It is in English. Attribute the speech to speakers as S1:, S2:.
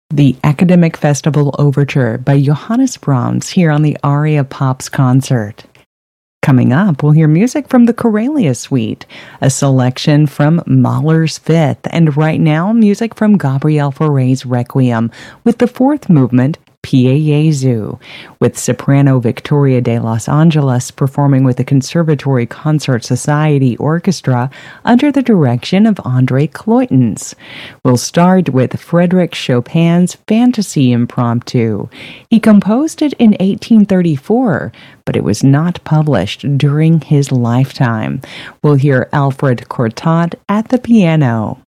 S1: The Academic Festival Overture by Johannes Brahms here on the Aria Pops concert. Coming up, we'll hear music from the Corelia Suite, a selection from Mahler's Fifth, and right now, music from Gabriel Fauré's Requiem with the fourth movement, Pie Jesu, with soprano Victoria de Los Angeles performing with the Conservatory Concert Society Orchestra under the direction of Andre Cloytens. We'll start with Frédéric Chopin's Fantasy Impromptu. He composed it in 1834, but it was not published during his lifetime. We'll hear Alfred Cortot at the piano.